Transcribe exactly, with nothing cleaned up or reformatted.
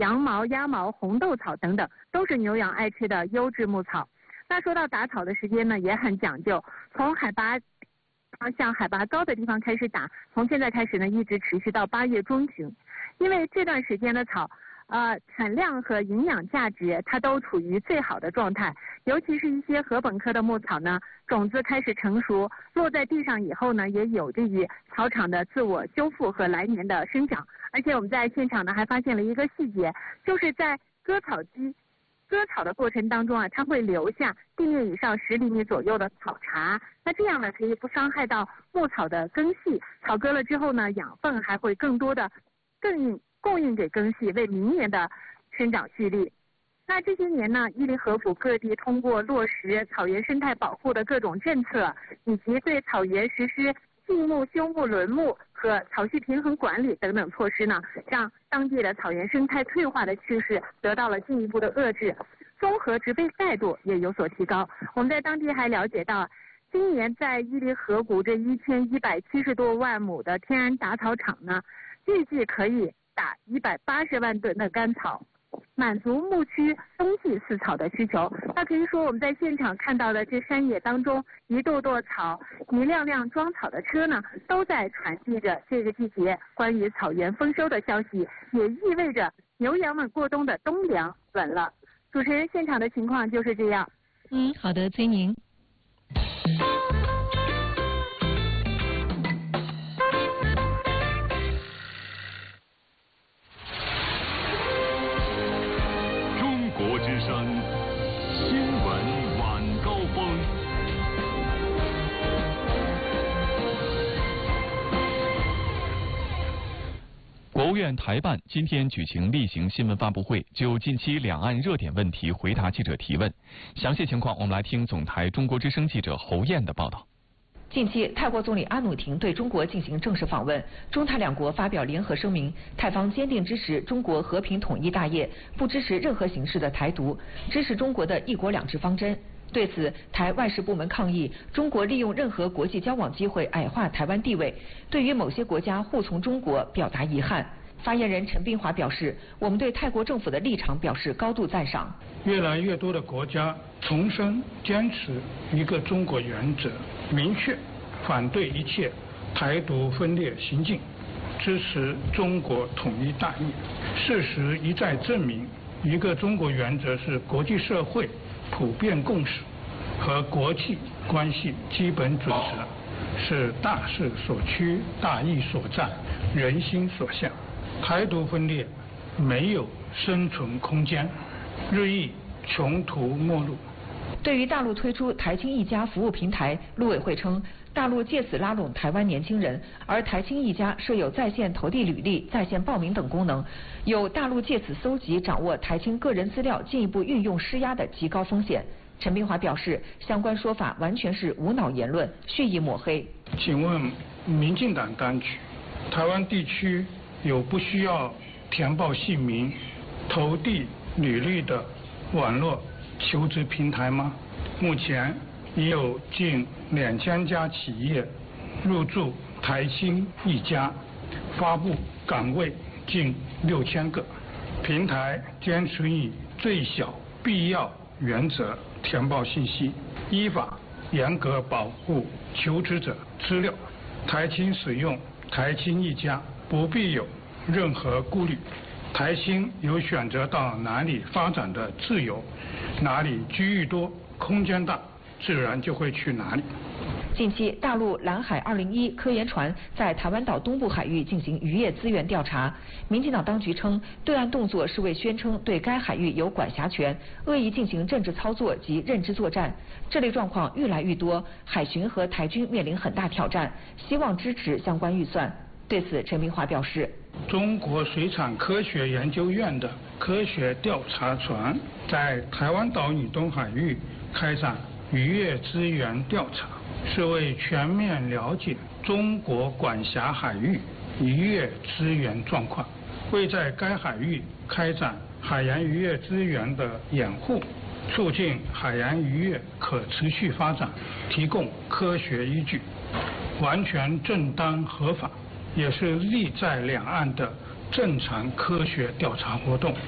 羊毛、鸭毛、红豆草等等，都是牛羊爱吃的优质牧草。那说到打草的时间呢，也很讲究，从海拔向海拔高的地方开始打，从现在开始呢，一直持续到八月中旬，因为这段时间的草。呃，产量和营养价值它都处于最好的状态，尤其是一些禾本科的牧草呢，种子开始成熟，落在地上以后呢，也有利于草场的自我修复和来年的生长。而且我们在现场呢还发现了一个细节，就是在割草机割草的过程当中啊，它会留下地面以上十厘米左右的草茬，那这样呢可以不伤害到牧草的根系，草割了之后呢，养分还会更多的更应。供应给根系，为明年的生长蓄力。那这些年呢，伊犁河谷各地通过落实草原生态保护的各种政策，以及对草原实施禁牧、休牧、轮牧和草系平衡管理等等措施呢，让当地的草原生态退化的趋势得到了进一步的遏制，综合植被赛度也有所提高。我们在当地还了解到，今年在伊犁河谷这一千一百七十多万亩的天然打草场呢，预计可以打一百八十万吨的干草，满足牧区冬季饲草的需求。那可以说我们在现场看到的这山野当中，一垛垛草，一辆辆装草的车呢，都在传递着这个季节关于草原丰收的消息，也意味着牛羊们过冬的冬粮稳了。主持人，现场的情况就是这样。 嗯，好的，崔宁。 国之声新闻晚高峰。国务院台办今天举行例行新闻发布会，就近期两岸热点问题回答记者提问。详细情况，我们来听总台中国之声记者侯燕的报道。 近期，泰国总理阿努廷对中国进行正式访问，中泰两国发表联合声明，泰方坚定支持中国和平统一大业，不支持任何形式的台独，支持中国的一国两制方针。对此，台外事部门抗议中国利用任何国际交往机会矮化台湾地位，对于某些国家护从中国表达遗憾。发言人陈斌华表示，我们对泰国政府的立场表示高度赞赏。 越来越多的国家重申坚持一个中国原则，明确反对一切台独分裂行径，支持中国统一大业。事实一再证明，一个中国原则是国际社会普遍共识和国际关系基本准则，是大势所趋、大义所在、人心所向。台独分裂没有生存空间，日益穷途末路。 对于大陆推出台青一家服务平台，陆委会称，大陆借此拉拢台湾年轻人，而台青一家设有在线投递履历、在线报名等功能，有大陆借此搜集掌握台青个人资料，进一步运用施压的极高风险。陈斌华表示，相关说法完全是无脑言论，蓄意抹黑。 请问民进党当局，台湾地区有不需要填报姓名、投递履历的网络求职平台吗？目前已有近两千家企业入驻台青一家，发布岗位近六千个。平台坚持以最小必要原则填报信息，依法严格保护求职者资料。台青使用台青一家，不必有任何顾虑。台青有选择到哪里发展的自由，哪里机遇多、空间大，自然就会去哪里。 近期，大陆蓝海二零一科研船在台湾岛东部海域进行渔业资源调查。民进党当局称，对岸动作是为宣称对该海域有管辖权，恶意进行政治操作及认知作战。这类状况愈来愈多，海巡和台军面临很大挑战，希望支持相关预算。对此，陈明华表示， 中国水产科学研究院的科学调查船在台湾岛以东海域开展渔业资源调查，是为全面了解中国管辖海域渔业资源状况，为在该海域开展海洋渔业资源的掩护，促进海洋渔业可持续发展提供科学依据，完全正当合法，也是利在两岸的正常科学调查活动。